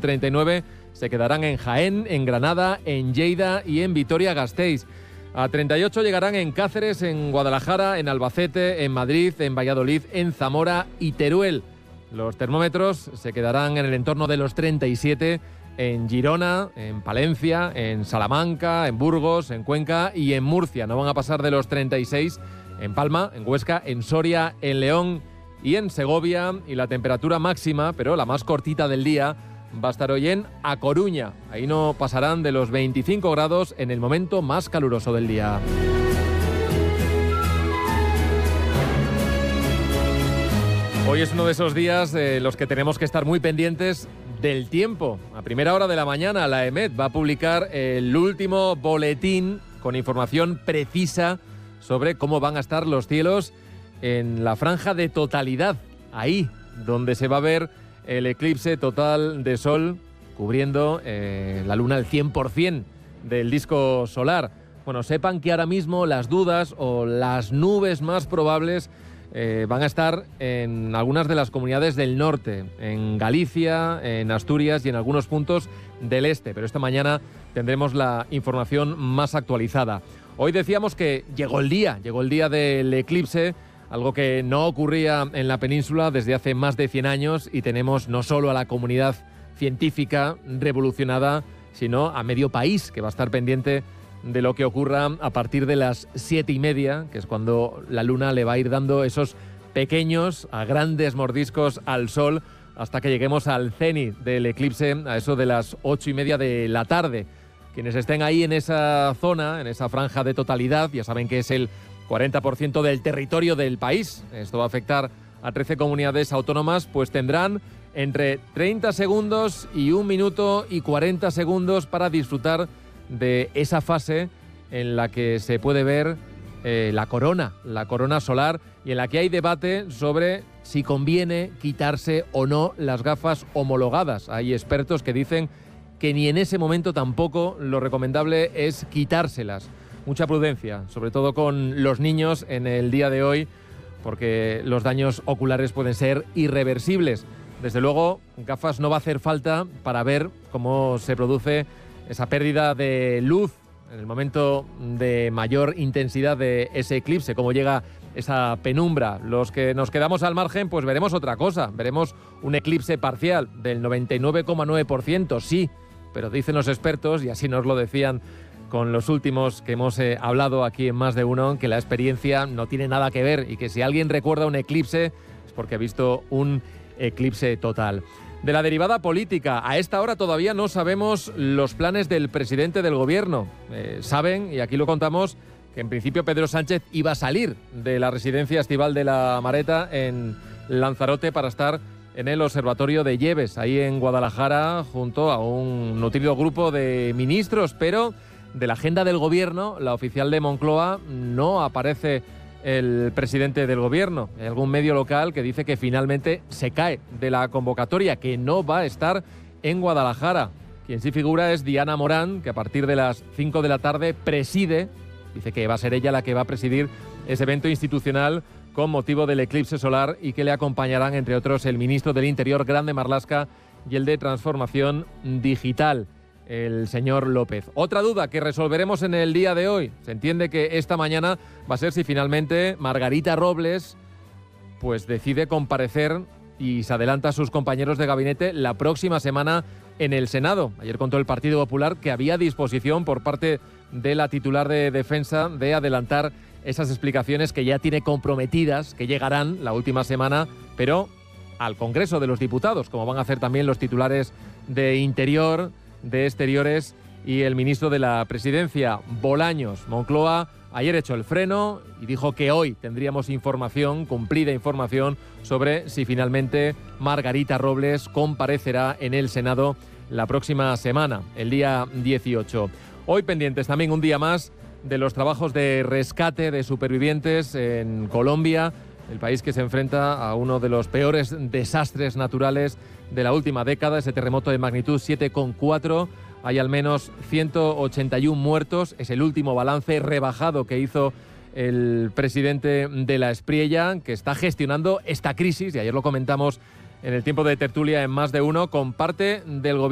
39 se quedarán en Jaén, en Granada, en Lleida y en Vitoria-Gasteiz. A 38 llegarán en Cáceres, en Guadalajara, en Albacete, en Madrid, en Valladolid, en Zamora y Teruel. Los termómetros se quedarán en el entorno de los 37 en Girona, en Palencia, en Salamanca, en Burgos, en Cuenca y en Murcia. No van a pasar de los 36 en Palma, en Huesca, en Soria, en León y en Segovia. Y la temperatura máxima, pero la más cortita del día, va a estar hoy en A Coruña. Ahí no pasarán de los 25 grados en el momento más caluroso del día. Hoy es uno de esos días en los que tenemos que estar muy pendientes del tiempo. A primera hora de la mañana, la EMET va a publicar el último boletín con información precisa sobre cómo van a estar los cielos en la franja de totalidad. Ahí, donde se va a ver el eclipse total de sol cubriendo la luna al 100% del disco solar. Bueno, sepan que ahora mismo las dudas o las nubes más probables van a estar en algunas de las comunidades del norte, en Galicia, en Asturias y en algunos puntos del este. Pero esta mañana tendremos la información más actualizada. Hoy decíamos que llegó el día del eclipse, algo que no ocurría en la península desde hace más de 100 años y tenemos no solo a la comunidad científica revolucionada, sino a medio país que va a estar pendiente de lo que ocurra a partir de las 7:30, que es cuando la luna le va a ir dando esos pequeños a grandes mordiscos al sol hasta que lleguemos al cenit del eclipse a eso de las 8:30 de la tarde. Quienes estén ahí en esa zona, en esa franja de totalidad, ya saben que es el 40% del territorio del país. Esto va a afectar a 13 comunidades autónomas, pues tendrán entre 30 segundos y 1 minuto y 40 segundos para disfrutar de esa fase en la que se puede ver la corona solar y en la que hay debate sobre si conviene quitarse o no las gafas homologadas. Hay expertos que dicen que ni en ese momento tampoco lo recomendable es quitárselas. Mucha prudencia, sobre todo con los niños en el día de hoy, porque los daños oculares pueden ser irreversibles. Desde luego, gafas no va a hacer falta para ver cómo se produce esa pérdida de luz en el momento de mayor intensidad de ese eclipse, cómo llega esa penumbra. Los que nos quedamos al margen, pues veremos otra cosa. Veremos un eclipse parcial del 99,9%, sí, pero dicen los expertos, y así nos lo decían con los últimos que hemos hablado aquí en Más de Uno, que la experiencia no tiene nada que ver y que si alguien recuerda un eclipse es porque ha visto un eclipse total. De la derivada política, a esta hora todavía no sabemos los planes del presidente del gobierno. Saben, y aquí lo contamos, que en principio Pedro Sánchez iba a salir de la residencia estival de La Mareta en Lanzarote para estar en el Observatorio de Lleves, ahí en Guadalajara, junto a un nutrido grupo de ministros, pero de la agenda del gobierno, la oficial de Moncloa, no aparece el presidente del gobierno. Hay algún medio local que dice que finalmente se cae de la convocatoria, que no va a estar en Guadalajara. Quien sí figura es Diana Morán, que a partir de las 5 de la tarde preside, dice que va a ser ella la que va a presidir ese evento institucional con motivo del eclipse solar y que le acompañarán, entre otros, el ministro del Interior, Grande Marlaska, y el de Transformación Digital, el señor López. Otra duda que resolveremos en el día de hoy. Se entiende que esta mañana va a ser si finalmente Margarita Robles pues decide comparecer y se adelanta a sus compañeros de gabinete la próxima semana en el Senado. Ayer contó el Partido Popular que había disposición por parte de la titular de Defensa de adelantar esas explicaciones que ya tiene comprometidas, que llegarán la última semana, pero al Congreso de los Diputados, como van a hacer también los titulares de Interior, de Exteriores y el ministro de la Presidencia, Bolaños. Moncloa ayer echó el freno y dijo que hoy tendríamos información, cumplida información, sobre si finalmente Margarita Robles comparecerá en el Senado la próxima semana, el día 18. Hoy pendientes también un día más de los trabajos de rescate de supervivientes en Colombia, el país que se enfrenta a uno de los peores desastres naturales de la última década, ese terremoto de magnitud 7,4. Hay al menos 181 muertos. Es el último balance rebajado que hizo el presidente de la Espriella, que está gestionando esta crisis, y ayer lo comentamos en el tiempo de tertulia en Más de Uno, con parte del gobierno